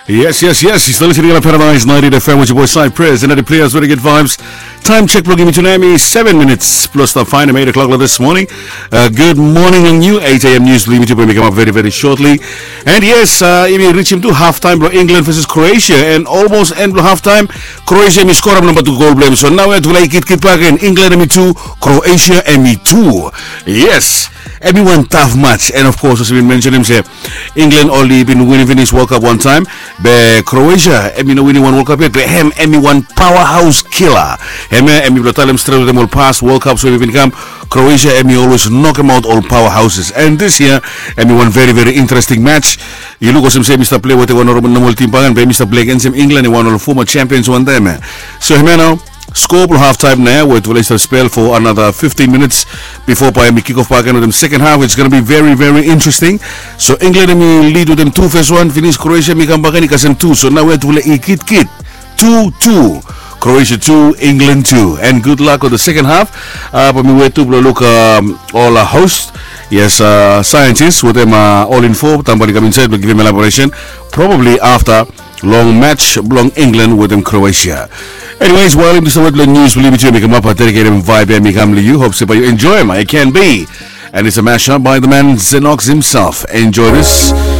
Yes. You're still listening to Paradise 90 FM with your boy Cypress and the players very good vibes. Time check plug in to Nami, 7 minutes plus the fine 8 o'clock this morning. Good morning on you. 8 a.m. news will come up very shortly. And yes, we reach him to halftime bro, England versus Croatia and almost end halftime. Croatia mi score number 2 goal blame. So now we have to like it back in England me 2, Croatia me 2. Yes. Everyone tough match, and of course, as we mentioned him say, England only been winning this World Cup one time, but Croatia, winning one World Cup yet, but one powerhouse killer. Will tell them straight with them all past World Cup, so we become Croatia, always knock them out all powerhouses. And this year, one very interesting match. You look at some say Mr. Play what they want to normal team pangan, but Mr. Play against England, one of the former champions one time. So now. Score for halftime now with Leicester spell for another 15 minutes before Miami kick-off back into the second half. It's going to be very interesting. So England may lead with them 2 first one, finish Croatia may come back and because 2. So now we have to let kit 2-2. Croatia 2, England 2. And good luck with the second half. But we wait to look all our hosts. Yes, scientists with them all in for. Tambari come inside, we'll give him elaboration. Probably after long match, long England with them Croatia. Anyways, while this is the news, we'll leave it to you, make them up, dedicate them vibe, and make them you. Hope so, but you enjoy them. It can be. And it's a mashup by the man Xenox himself. Enjoy this.